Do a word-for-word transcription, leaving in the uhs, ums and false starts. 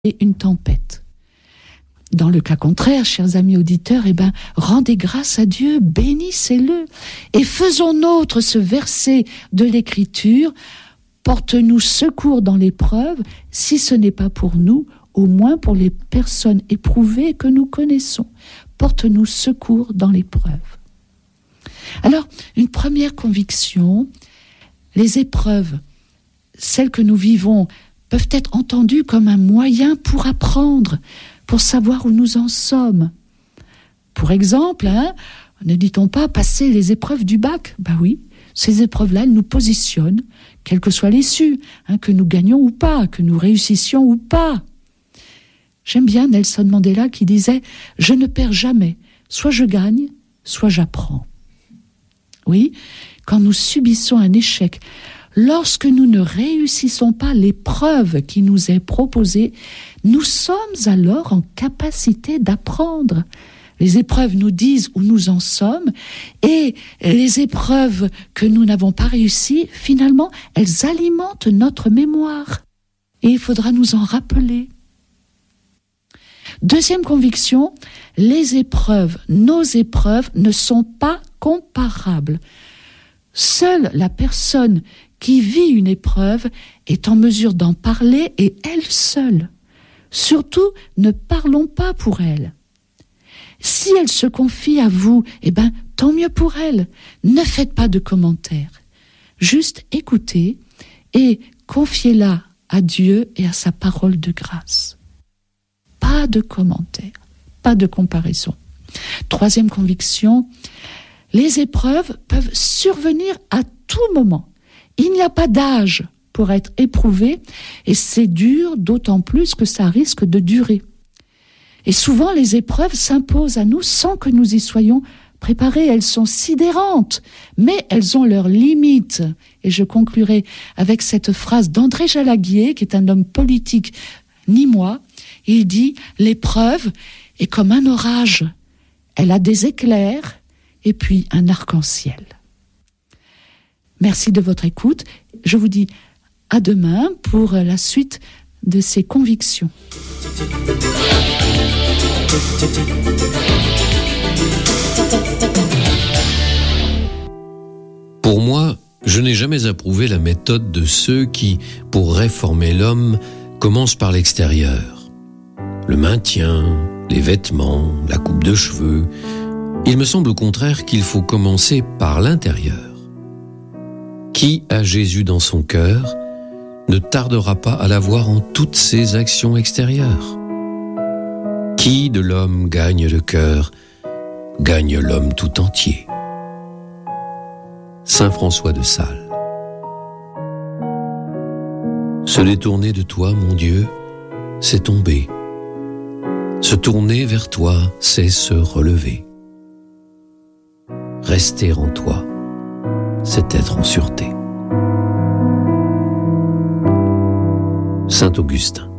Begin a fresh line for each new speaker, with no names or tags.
une tempête. Dans le cas contraire, chers amis auditeurs, eh ben, rendez grâce à Dieu, bénissez-le, et faisons nôtre ce verset de l'Écriture: porte-nous secours dans l'épreuve, si ce n'est pas pour nous, au moins pour les personnes éprouvées que nous connaissons. Porte-nous secours dans l'épreuve. Alors, une première conviction, les épreuves, celles que nous vivons, peuvent être entendues comme un moyen pour apprendre, pour savoir où nous en sommes. Pour exemple, hein, ne dit-on pas passer les épreuves du bac? Ben oui, ces épreuves-là, elles nous positionnent, quelle que soit l'issue, hein, que nous gagnions ou pas, que nous réussissions ou pas. J'aime bien Nelson Mandela qui disait « Je ne perds jamais, soit je gagne, soit j'apprends ». Oui, quand nous subissons un échec, lorsque nous ne réussissons pas l'épreuve qui nous est proposée, nous sommes alors en capacité d'apprendre. Les épreuves nous disent où nous en sommes, et les épreuves que nous n'avons pas réussies, finalement, elles alimentent notre mémoire. Et il faudra nous en rappeler. Deuxième conviction, les épreuves, nos épreuves ne sont pas comparables. Seule la personne qui vit une épreuve est en mesure d'en parler, et elle seule. Surtout, ne parlons pas pour elle. Si elle se confie à vous, eh ben, tant mieux pour elle. Ne faites pas de commentaires. Juste écoutez et confiez-la à Dieu et à sa parole de grâce. Pas de commentaires, pas de comparaison. Troisième conviction, les épreuves peuvent survenir à tout moment. Il n'y a pas d'âge pour être éprouvé, et c'est dur, d'autant plus que ça risque de durer. Et souvent, les épreuves s'imposent à nous sans que nous y soyons préparés. Elles sont sidérantes, mais elles ont leurs limites. Et je conclurai avec cette phrase d'André Jalaguier, qui est un homme politique nîmois. Il dit « L'épreuve est comme un orage. Elle a des éclairs et puis un arc-en-ciel. » Merci de votre écoute. Je vous dis à demain pour la suite de ces convictions.
Pour moi, je n'ai jamais approuvé la méthode de ceux qui, pour réformer l'homme, commencent par l'extérieur. Le maintien, les vêtements, la coupe de cheveux. Il me semble au contraire qu'il faut commencer par l'intérieur. Qui a Jésus dans son cœur ne tardera pas à l'avoir en toutes ses actions extérieures. Qui de l'homme gagne le cœur, gagne l'homme tout entier. Saint François de Sales. Se détourner de toi, mon Dieu, c'est tomber. Se tourner vers toi, c'est se relever. Rester en toi, c'est être en sûreté. Saint Augustin.